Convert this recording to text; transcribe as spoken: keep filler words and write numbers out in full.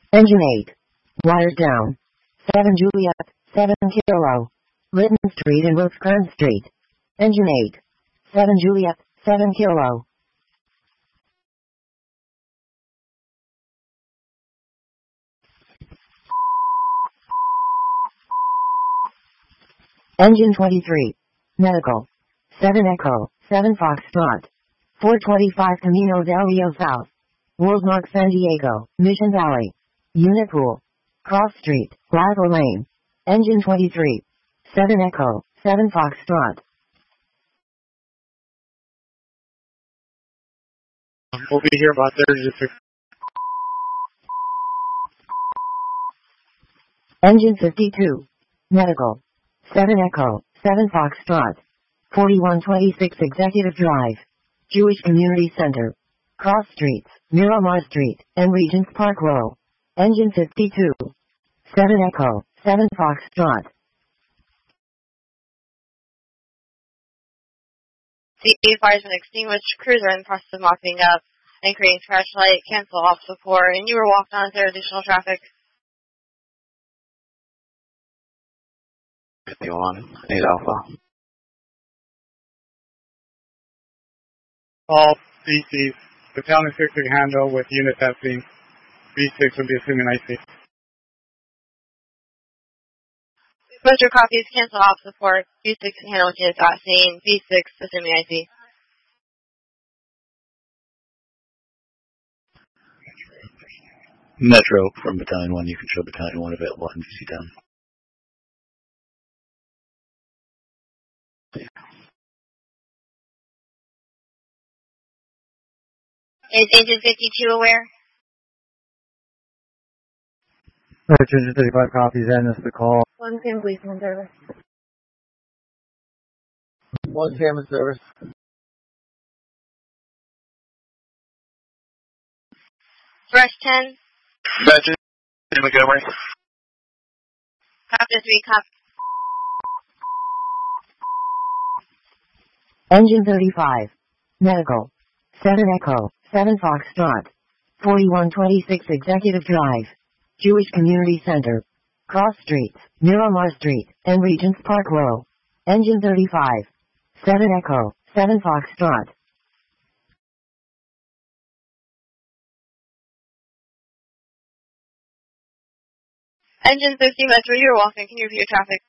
Engine eight. Wires down. seven Juliet, seven Kilo. Lytton Street and Rosecrans Street. Engine eight. seven Juliet, seven Kilo. Engine twenty-three. Medical. seven Echo, seven Foxtrot. four twenty-five Camino del Rio South. Worldmark San Diego, Mission Valley. Unit Pool. Cross Street, Lazo Lane. Engine twenty-three. seven Echo, seven Foxtrot. We'll be here about thirty to six. Engine fifty-two. Medical. seven Echo, seven Foxtrot. forty-one twenty-six Executive Drive. Jewish Community Center. Cross Streets, Miramar Street, and Regents Park Row. Engine fifty-two. seven Echo, seven Foxtrot. C fires been extinguished. Crews are in the process of mopping up and creating crash light. Cancel off support. And you were walked on. Is there additional traffic? fifty-one, eight Alpha. All B Cs. Battalion six can handle with units at scene. B six will be assuming I C. Post your copies. Cancel off support. B six can handle with units at scene. B six assuming I C. Metro from Battalion one. You can show Battalion one available on G C ten. Is Engine fifty-two aware? Engine thirty-five copies, and this the call. One Sam policeman service. One Sam in service. Rush ten. Batches in Montgomery. Copy three. Copy. Engine thirty-five. Medical. seven Echo, seven Foxtrot. forty-one twenty-six Executive Drive. Jewish Community Center. Cross Streets, Miramar Street, and Regents Park Row. Engine thirty-five. seven Echo, seven Foxtrot. Engine fifty Metro, you're walking. Can you review your traffic?